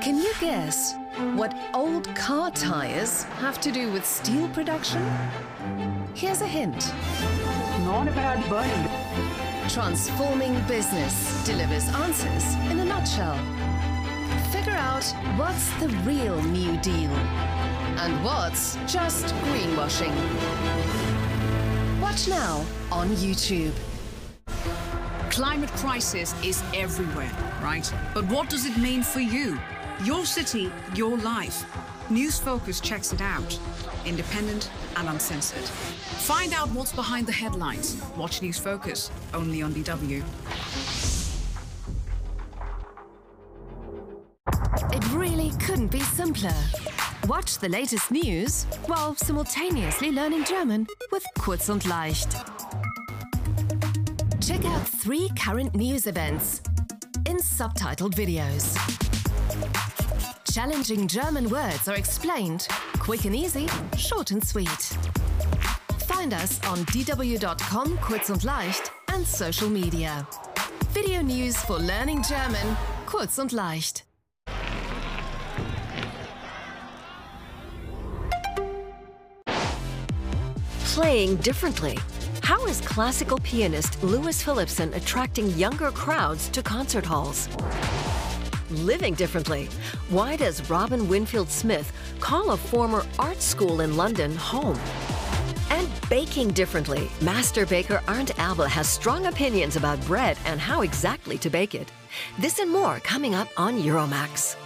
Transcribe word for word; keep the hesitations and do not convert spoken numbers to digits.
Can you guess what old car tires have to do with steel production? Here's a hint. Not about burning. Transforming business delivers answers in a nutshell. Figure out what's the real New Deal and what's just greenwashing. Watch now on YouTube. Climate crisis is everywhere, right? But what does it mean for you? Your city, your life. News Focus checks it out. Independent and uncensored. Find out what's behind the headlines. Watch News Focus, only on D W. It really couldn't be simpler. Watch the latest news while simultaneously learning German with Kurz und Leicht. Check out three current news events in subtitled videos. Challenging German words are explained, quick and easy, short and sweet. Find us on d w dot com, Kurz und Leicht, and social media. Video news for learning German, Kurz und Leicht. Playing differently. How is classical pianist Louis Phillipson attracting younger crowds to concert halls? Living differently. Why does Robin Winfield Smith call a former art school in London home? And baking differently. Master baker Arndt Abel has strong opinions about bread and how exactly to bake it. This and more coming up on Euromax.